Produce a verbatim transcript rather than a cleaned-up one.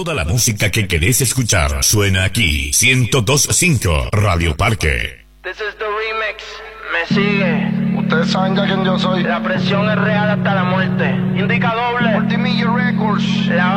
Toda la música que querés escuchar suena aquí. ciento dos punto cinco Radio Parque. This is the remix. Me sigue. Ustedes saben ya quién yo soy. La presión es real hasta la muerte. Indica doble. Multimillion Records. La